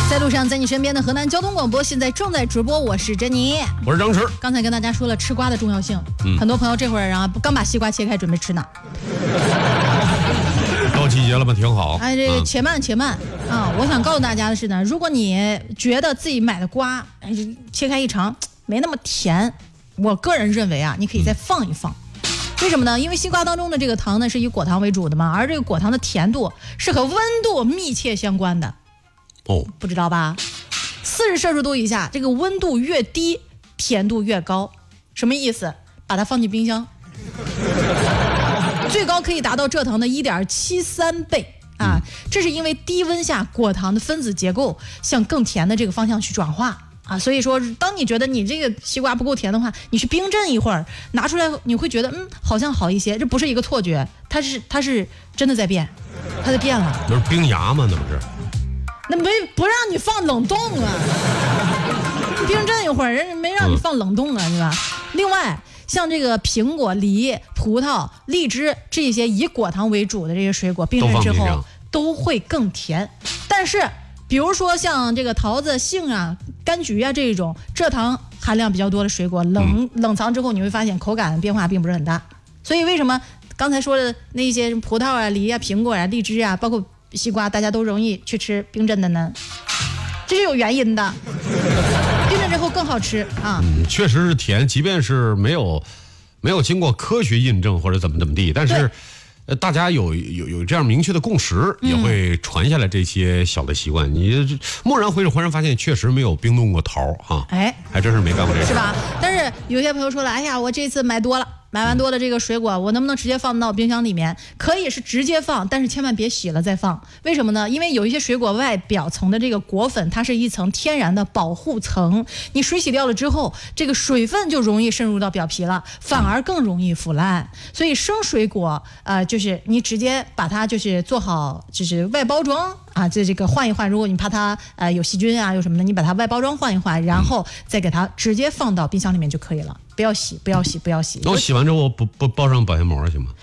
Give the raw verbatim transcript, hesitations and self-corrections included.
在路上，在你身边的河南交通广播现在正在直播，我是珍妮， 我是张弛。 刚才跟大家说了吃瓜的重要性，嗯、很多朋友这会儿啊刚把西瓜切开准备吃呢。 到季节了吗？挺好。 哎，这且慢且慢啊！我想告诉大家的是呢，如果你觉得自己买的瓜，哎，切开一尝没那么甜，我个人认为啊，你可以再放一放。嗯、为什么呢？因为西瓜当中的这个糖呢是以果糖为主的嘛，而这个果糖的甜度是和温度密切相关的。 哦， 不知道吧？四十摄氏度以下，这个温度越低，甜度越高。什么意思？把它放进冰箱，最高可以达到蔗糖的 一点七三 倍啊！这是因为低温下果糖的分子结构向更甜的这个方向去转化啊。所以说，当你觉得你这个西瓜不够甜的话，你去冰镇一会儿，拿出来你会觉得嗯好像好一些。这不是一个错觉，它是它是真的在变，它在变了。 那是冰牙吗？那不是？ 那没不让你放冷冻啊，冰镇一会儿，人没让你放冷冻啊，对吧？另外，像这个苹果、梨、葡萄、荔枝这些以果糖为主的这些水果，冰镇之后都会更甜。但是，比如说像这个桃子、杏啊、柑橘啊这种蔗糖含量比较多的水果，冷、嗯、冷藏之后你会发现口感变化并不是很大。所以为什么刚才说的那些葡萄啊、梨啊、苹果啊、荔枝啊，包括西瓜大家都容易去吃冰镇的呢？这是有原因的，冰镇之后更好吃啊。 嗯，确实是甜，即便是没有没有经过科学印证或者怎么怎么地，但是呃，大家有有有这样明确的共识，嗯、也会传下来这些小的习惯。你蓦然回首，忽然发现确实没有冰冻过桃哈， 哎， 还真是没干过这事， 是吧？但是有些朋友说了，哎呀，我这次买多了。买完多的这个水果，我能不能直接放到冰箱里面？可以是直接放，但是千万别洗了再放。为什么呢？因为有一些水果外表层的这个果粉，它是一层天然的保护层，你水洗掉了之后，这个水分就容易渗入到表皮了，反而更容易腐烂。所以生水果，呃，就是你直接把它就是做好，就是外包装。啊，这这个换一换，如果你怕它呃有细菌啊，有什么的，你把它外包装换一换，然后再给它直接放到冰箱里面就可以了，不要洗，不要洗，不要洗。 那我洗完之后不不包上保鲜膜行吗？